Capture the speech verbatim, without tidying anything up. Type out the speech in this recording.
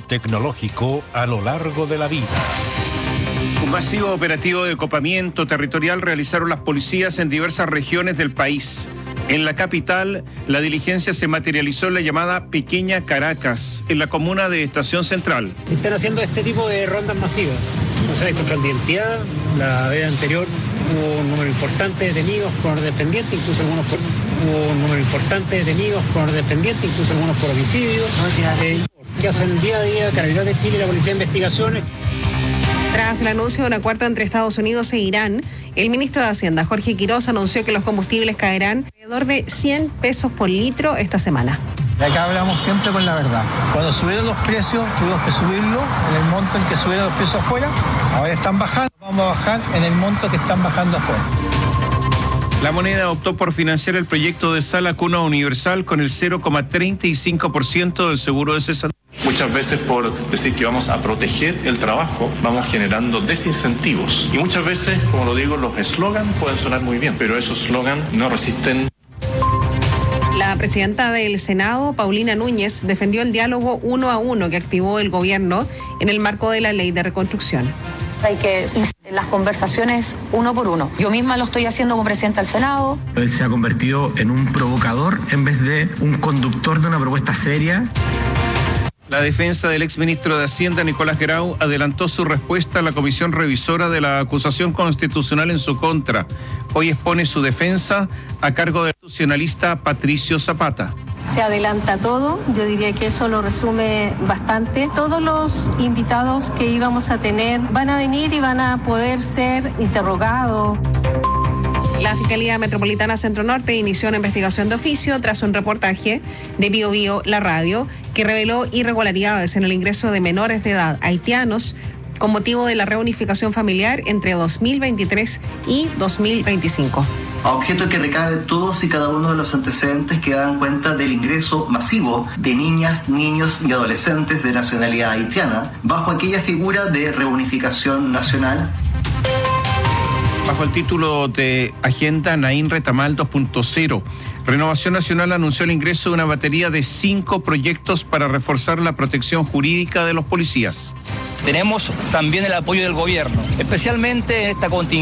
tecnológico a lo largo de la vida. Un masivo operativo de copamiento territorial realizaron las policías en diversas regiones del país. En la capital, la diligencia se materializó en la llamada Pequeña Caracas, en la comuna de Estación Central. Están haciendo este tipo de rondas masivas. No sé, contra la identidad, la vez anterior hubo un número importante de detenidos con orden pendiente, incluso algunos por, hubo un número importante de detenidos con orden pendiente, incluso algunos por homicidio. Eh, que hacen día a día Carabineros de Chile y la Policía de Investigaciones. Tras el anuncio de un acuerdo entre Estados Unidos e Irán, el ministro de Hacienda, Jorge Quiroz, anunció que los combustibles caerán alrededor de cien pesos por litro esta semana. Y acá hablamos siempre con la verdad. Cuando subieron los precios, tuvimos que subirlo en el monto en que subieron los precios afuera. Ahora están bajando, vamos a bajar en el monto que están bajando afuera. La moneda optó por financiar el proyecto de Sala Cuna Universal con el cero coma treinta y cinco por ciento del seguro de cesantía. Muchas veces por decir que vamos a proteger el trabajo, vamos generando desincentivos. Y muchas veces, como lo digo, los eslogans pueden sonar muy bien, pero esos eslogans no resisten. La presidenta del Senado, Paulina Núñez, defendió el diálogo uno a uno que activó el gobierno en el marco de la ley de reconstrucción. Hay que las conversaciones uno por uno. Yo misma lo estoy haciendo como presidenta del Senado. Él se ha convertido en un provocador en vez de un conductor de una propuesta seria. La defensa del exministro de Hacienda, Nicolás Grau, adelantó su respuesta a la comisión revisora de la acusación constitucional en su contra. Hoy expone su defensa a cargo del constitucionalista Patricio Zapata. Se adelanta todo, yo diría que eso lo resume bastante. Todos los invitados que íbamos a tener van a venir y van a poder ser interrogados. La Fiscalía Metropolitana Centro Norte inició una investigación de oficio tras un reportaje de Bio Bio, la radio, que reveló irregularidades en el ingreso de menores de edad haitianos con motivo de la reunificación familiar entre dos mil veintitrés y dos mil veinticinco. A objeto que recabe todos y cada uno de los antecedentes que dan cuenta del ingreso masivo de niñas, niños y adolescentes de nacionalidad haitiana bajo aquella figura de reunificación nacional. Bajo el título de Agenda Naín Retamal dos punto cero, Renovación Nacional anunció el ingreso de una batería de cinco proyectos para reforzar la protección jurídica de los policías. Tenemos también el apoyo del gobierno, especialmente en esta contingencia.